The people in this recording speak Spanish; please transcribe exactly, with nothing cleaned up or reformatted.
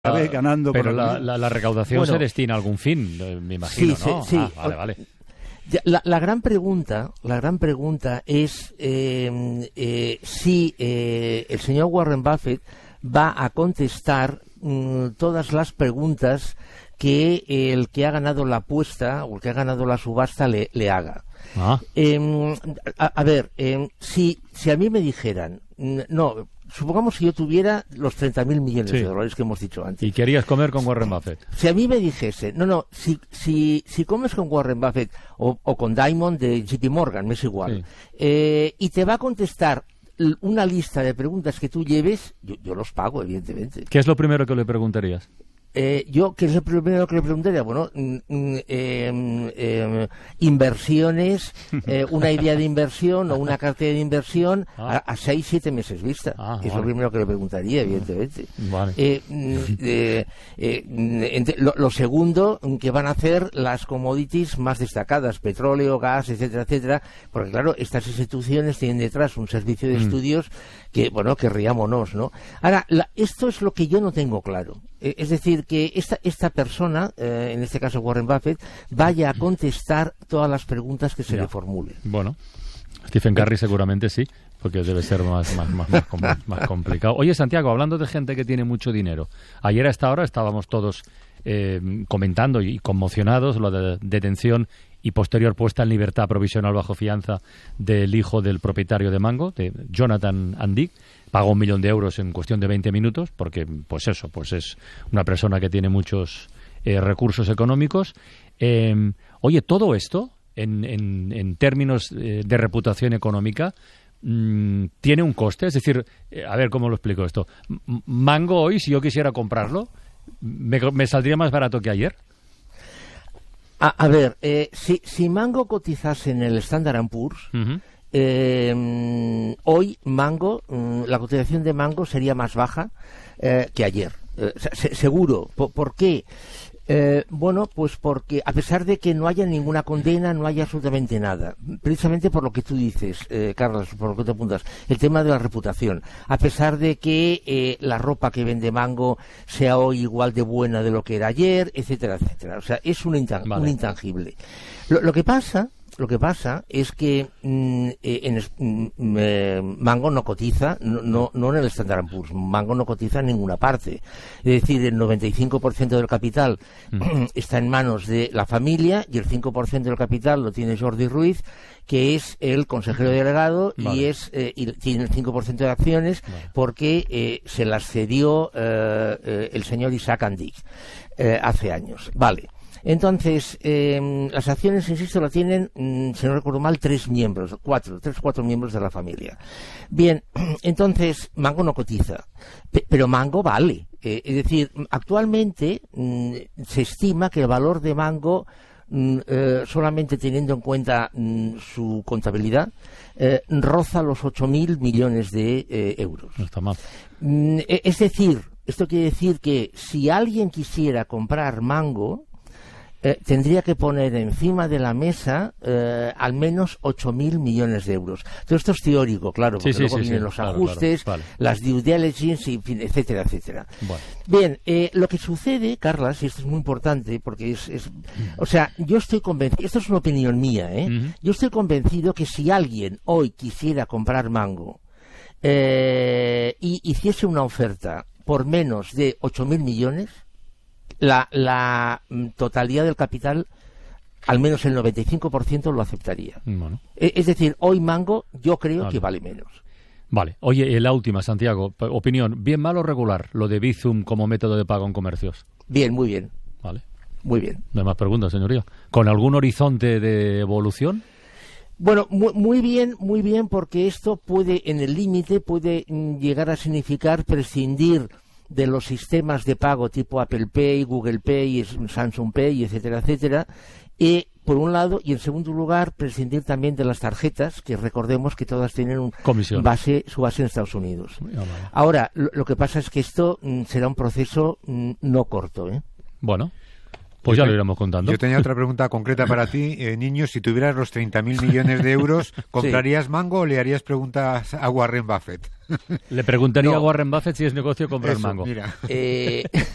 acabe ganando. Pero con la, la, la recaudación Bueno, se destina a algún fin, me imagino, sí, ¿no? Sí, sí. Ah, vale, vale. La, la gran pregunta, la gran pregunta es eh, eh, si eh, el señor Warren Buffett va a contestar mm, todas las preguntas que el que ha ganado la apuesta o el que ha ganado la subasta le, le haga. Ah. Eh, a, a ver, eh, si, si a mí me dijeran, no, supongamos que yo tuviera los treinta mil millones Sí. de dólares que hemos dicho antes. ¿Y querías comer con Warren Buffett? Si a mí me dijese, no, no, si, si, si comes con Warren Buffett o, o con Diamond de J P Morgan, me es igual, Sí. eh, y te va a contestar l- una lista de preguntas que tú lleves, yo, yo los pago, evidentemente. ¿Qué es lo primero que le preguntarías? Eh, yo, ¿qué es lo primero que le preguntaría? Bueno, mm, mm, eh, eh, inversiones, eh, una idea de inversión o una cartera de inversión a, a seis, siete meses vista. Ah, es vale. lo primero que le preguntaría, evidentemente. Vale. Eh, mm, eh, eh, mm, ente- lo, lo segundo, mm, que van a hacer las commodities más destacadas, petróleo, gas, etcétera, etcétera, porque claro, estas instituciones tienen detrás un servicio de Mm. estudios que, bueno, que riámonos, ¿no? Ahora, la- esto es lo que yo no tengo claro. Eh, es decir, que esta, esta persona, eh, en este caso Warren Buffett, vaya a contestar todas las preguntas que se Ya. le formulen. Bueno, Stephen Curry seguramente sí, porque debe ser más, más, más, más, com- más complicado. Oye, Santiago, hablando de gente que tiene mucho dinero, ayer a esta hora estábamos todos eh, comentando y conmocionados lo de detención y posterior puesta en libertad provisional bajo fianza del hijo del propietario de Mango, de Jonathan Andick. Pagó un millón de euros en cuestión de veinte minutos, porque, pues eso, pues es una persona que tiene muchos eh, recursos económicos. Eh, oye, todo esto, en, en, en términos eh, de reputación económica, mm, tiene un coste. Es decir, eh, a ver cómo lo explico esto. M- Mango hoy, si yo quisiera comprarlo, ¿me, me saldría más barato que ayer? A, a ver, eh, si, si Mango cotizase en el Standard and Poor's, Uh-huh. Eh, mm, hoy Mango, mm, la cotización de Mango sería más baja eh, que ayer. Eh, se- se- seguro. ¿Por, por qué? Eh, bueno, pues porque a pesar de que no haya ninguna condena, no haya absolutamente nada. Precisamente por lo que tú dices, eh, Carlos, por lo que te apuntas, el tema de la reputación. A pesar de que eh, la ropa que vende Mango sea hoy igual de buena de lo que era ayer, etcétera, etcétera. O sea, es un, intan- Vale. un intangible. Lo, lo que pasa... Lo que pasa es que mm, eh, en es- mm, eh, Mango no cotiza, no, no, no en el Standard and Poor's, Mango no cotiza en ninguna parte. Es decir, el noventa y cinco por ciento del capital Mm. está en manos de la familia y el cinco por ciento del capital lo tiene Jordi Ruiz, que es el consejero delegado y Vale. es eh, y tiene el cinco por ciento de acciones Vale. porque eh, se las cedió eh, eh, el señor Isaac Andick eh, hace años. Vale. Entonces, eh, las acciones, insisto, la tienen, mm, si no recuerdo mal, tres miembros, cuatro, tres o cuatro miembros de la familia. Bien, entonces, Mango no cotiza, pe- pero Mango vale. Eh, es decir, actualmente mm, se estima que el valor de Mango, mm, eh, solamente teniendo en cuenta mm, su contabilidad, eh, roza los ocho mil millones de eh, euros. No está mal. Mm, e- Es decir, esto quiere decir que si alguien quisiera comprar Mango, eh, tendría que poner encima de la mesa eh, al menos ocho mil millones de euros. Todo esto es teórico, claro, porque Sí, sí, luego sí, vienen sí, los claro, ajustes, claro, vale. las due diligence, y, en fin, etcétera, etcétera. Bueno. Bien, eh, lo que sucede, Carlas, y esto es muy importante, porque es, es o sea, yo estoy convencido, esto es una opinión mía, ¿eh? Ujú. Yo estoy convencido que si alguien hoy quisiera comprar Mango eh, y hiciese una oferta por menos de ocho mil millones, la, la mm, totalidad del capital, al menos el noventa y cinco por ciento lo aceptaría. Bueno. E- Es decir, hoy Mango yo creo Vale. que vale menos. Vale. Oye, eh, la última, Santiago. P- Opinión, ¿bien, mal o regular lo de Bizum como método de pago en comercios? Bien, muy bien, Vale. muy bien. No hay más preguntas, señoría. ¿Con algún horizonte de evolución? Bueno, muy, muy bien, muy bien, porque esto puede, en el límite, puede mm, llegar a significar prescindir de los sistemas de pago tipo Apple Pay, Google Pay, Samsung Pay, etcétera, etcétera, y por un lado, y en segundo lugar, prescindir también de las tarjetas, que recordemos que todas tienen un Comisión. base, su base en Estados Unidos. Ah, vale. Ahora, lo, lo que pasa es que esto mm, será un proceso mm, no corto, ¿eh? Bueno, pues ya lo iremos contando. Yo tenía otra pregunta concreta para ti. Eh, niño, si tuvieras los treinta mil millones de euros, ¿comprarías Mango o le harías preguntas a Warren Buffett? Le preguntaría No. a Warren Buffett si es negocio comprar Eso, Mango. mira. Eh,